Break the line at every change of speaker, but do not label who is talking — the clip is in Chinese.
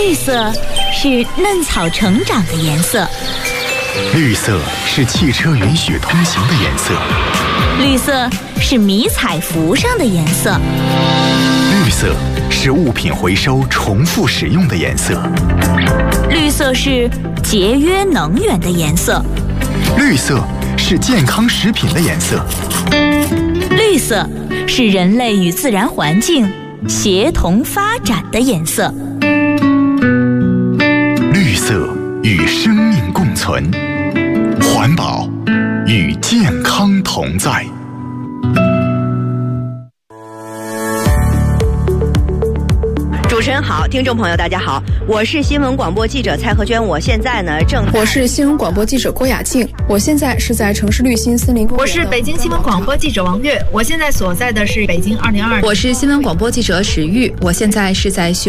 绿色是嫩草成长的颜色，
绿色是汽车允许通行的颜色，
绿色是迷彩服上的颜色，
绿色是物品回收重复使用的颜色，
绿色是节约能源的颜色，
绿色是健康食品的颜色，
绿色是人类与自然环境协同发展的颜色。
绿色与生命共存，环保与健康同在。
主持人好，听众朋友大家好，我是新闻广播记者蔡和娟，我现在呢
我是新闻广播记者郭雅静，我现在是在城市绿心森林公园。
我是北京新闻广播记者王悦，我现在所在的是北京202。
我是新闻广播记者史玉，我现在是在